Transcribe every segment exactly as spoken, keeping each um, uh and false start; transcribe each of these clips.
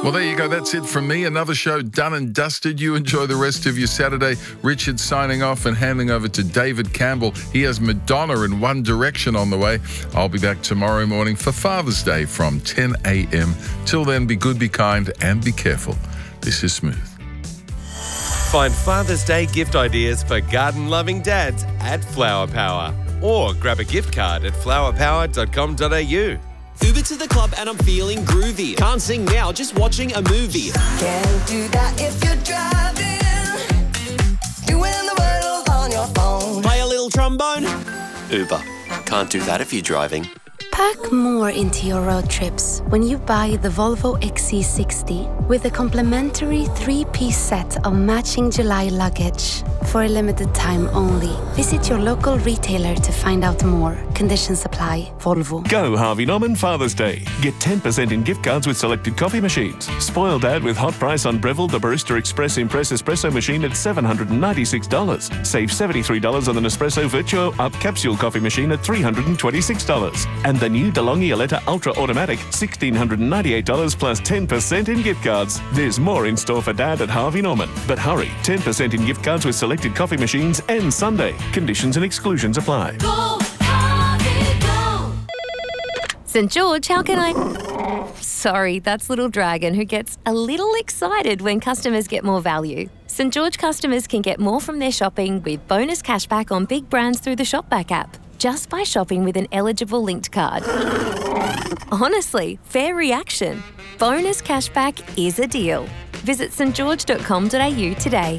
Well, there you go. That's it from me. Another show done and dusted. You enjoy the rest of your Saturday. Richard signing off and handing over to David Campbell. He has Madonna in One Direction on the way. I'll be back tomorrow morning for Father's Day from ten a.m. Till then, be good, be kind, and be careful. This is Smooth. Find Father's Day gift ideas for garden-loving dads at Flower Power. Or grab a gift card at flower power dot com dot a u. Uber to the club and I'm feeling groovy. Can't sing now, just watching a movie. Can't do that if you're driving. Doing the word on your phone. Play a little trombone. Uber. Can't do that if you're driving. Pack more into your road trips when you buy the Volvo X C sixty with a complimentary three-piece set of matching July luggage. For a limited time only. Visit your local retailer to find out more. Conditions apply. Volvo. Go Harvey Norman Father's Day. Get ten percent in gift cards with selected coffee machines. Spoil Dad with hot price on Breville the Barista Express Impress Espresso machine at seven hundred ninety-six dollars. Save seventy-three dollars on the Nespresso Virtuo Up Capsule coffee machine at three hundred twenty-six dollars. And the new DeLonghi Aletta Ultra Automatic, one thousand six hundred ninety-eight dollars plus ten percent in gift cards. There's more in store for Dad at Harvey Norman. But hurry, ten percent in gift cards with selected coffee machines and Sunday. Conditions and exclusions apply. Go, Harvey, go! St George, how can I... Sorry, that's Little Dragon, who gets a little excited when customers get more value. St George customers can get more from their shopping with bonus cashback on big brands through the Shopback app, just by shopping with an eligible linked card. Honestly, fair reaction. Bonus cashback is a deal. Visit st george dot com dot a u today.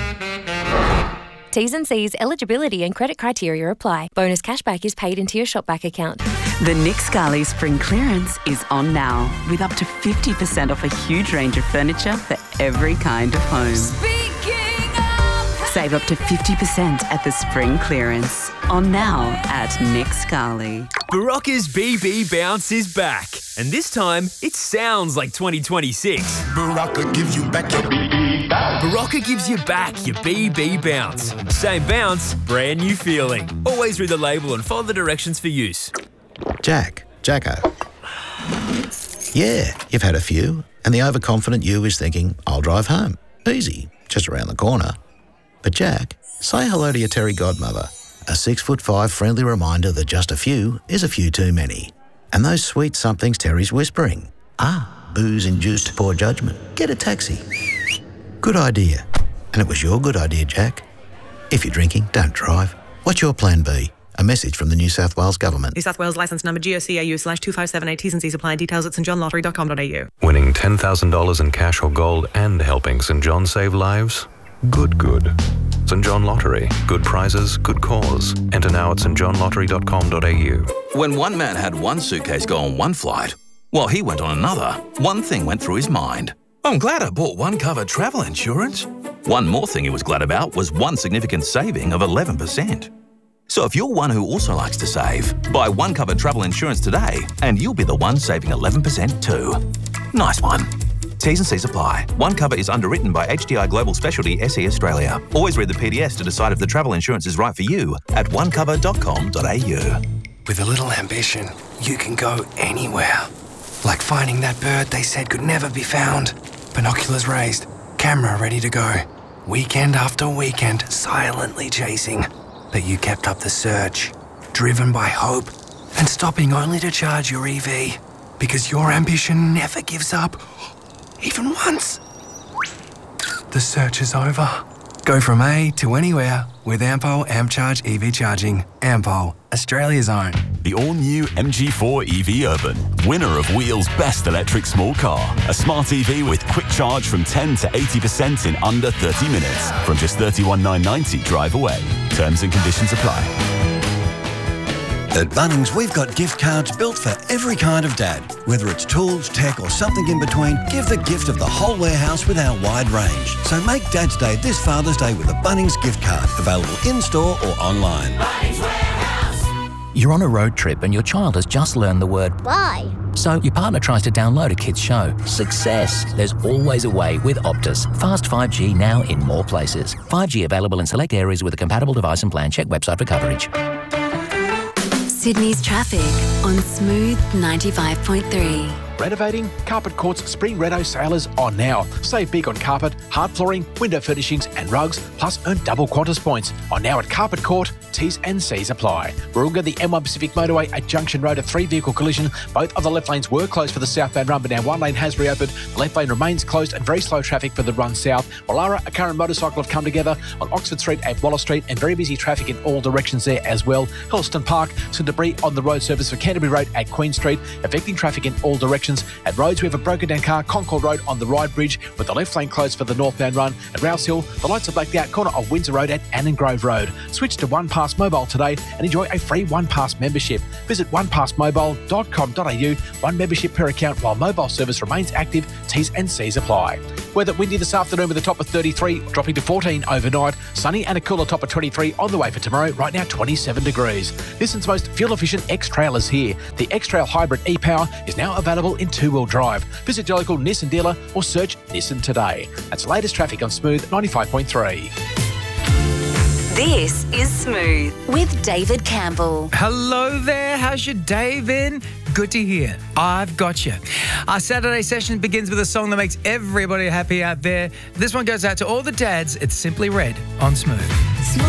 T's and C's, eligibility and credit criteria apply. Bonus cashback is paid into your Shopback account. The Nick Scali Spring Clearance is on now, with up to fifty percent off a huge range of furniture for every kind of home. Speaking of... Save up to fifty percent at the Spring Clearance. On now at Nick Scali. Barocca's B B Bounce is back. And this time, it sounds like twenty twenty-six. Barocca gives you back your B B bounce. Barocca gives you back your B B Bounce. Same bounce, brand new feeling. Always read the label and follow the directions for use. Jack, Jacko. Yeah, you've had a few, and the overconfident you is thinking, I'll drive home. Easy, just around the corner. But Jack, say hello to your Terry godmother. A six foot five friendly reminder that just a few is a few too many. And those sweet somethings Terry's whispering. Ah, booze-induced poor judgment. Get a taxi. Good idea. And it was your good idea, Jack. If you're drinking, don't drive. What's your plan B? A message from the New South Wales Government. New South Wales licence number G O C A U slash two five seven eight. T's and C's apply. Details at st john lottery dot com dot a u. Winning ten thousand dollars in cash or gold and helping St John save lives? Good, good. St John Lottery. Good prizes, good cause. Enter now at st john lottery dot com dot a u. When one man had one suitcase go on one flight, while he went on another, one thing went through his mind. I'm glad I bought one cover travel insurance. One more thing he was glad about was one significant saving of eleven percent. So if you're one who also likes to save, buy one cover travel insurance today and you'll be the one saving eleven percent too. Nice one. T's and C's apply. One cover is underwritten by H D I Global Specialty S E Australia. Always read the P D S to decide if the travel insurance is right for you at one cover dot com dot a u. With a little ambition, you can go anywhere. Like finding that bird they said could never be found. Binoculars raised, camera ready to go. Weekend after weekend, silently chasing. But you kept up the search, driven by hope, and stopping only to charge your E V. Because your ambition never gives up. Even once. The search is over. Go from A to anywhere with Ampol AmpCharge E V charging. Ampol, Australia's own. The all-new M G four E V Urban, winner of Wheel's Best Electric Small Car. A smart E V with quick charge from ten to eighty percent in under thirty minutes. From just thirty-one thousand nine hundred ninety drive away. Terms and conditions apply. At Bunnings, we've got gift cards built for every kind of dad. Whether it's tools, tech or something in between, give the gift of the whole warehouse with our wide range. So make Dad's Day this Father's Day with a Bunnings gift card. Available in-store or online. Bunnings Warehouse. You're on a road trip and your child has just learned the word bye. So your partner tries to download a kid's show. Success. There's always a way with Optus. Fast five G now in more places. five G available in select areas with a compatible device and plan. Check website for coverage. Sydney's traffic on Smooth ninety-five point three. Renovating? Carpet Court's Spring Reno sale is on now. Save big on carpet, hard flooring, window furnishings and rugs, plus earn double Qantas points. On now at Carpet Court. T's and C's apply. Warunga, the M one Pacific Motorway at Junction Road, a three-vehicle collision. Both of the left lanes were closed for the southbound run, but now one lane has reopened. The left lane remains closed and very slow traffic for the run south. Wallara, a car and motorcycle have come together on Oxford Street and Waller Street, and very busy traffic in all directions there as well. Helston Park, some debris on the road surface for Canterbury Road at Queen Street, affecting traffic in all directions. At roads, we have a broken down car, Concord Road on the Ryde Bridge, with the left lane closed for the northbound run. At Rouse Hill, the lights are blacked out, corner of Windsor Road at Annan Grove Road. Switch to One Pass Mobile today and enjoy a free One Pass membership. Visit one pass mobile dot com dot a u. One membership per account while mobile service remains active. T's and C's apply. Weather windy this afternoon with a top of thirty-three, dropping to fourteen overnight. Sunny and a cooler top of twenty-three on the way for tomorrow. Right now, twenty-seven degrees. Nissan's most fuel-efficient X-Trail is here. The X-Trail Hybrid e-Power is now available in two-wheel drive. Visit your local Nissan dealer or search Nissan today. That's the latest traffic on Smooth ninety-five point three. This is Smooth with David Campbell. Hello there. How's your day been? Good to hear. I've got you. Our Saturday session begins with a song that makes everybody happy out there. This one goes out to all the dads. It's Simply Red on Smooth. Smooth.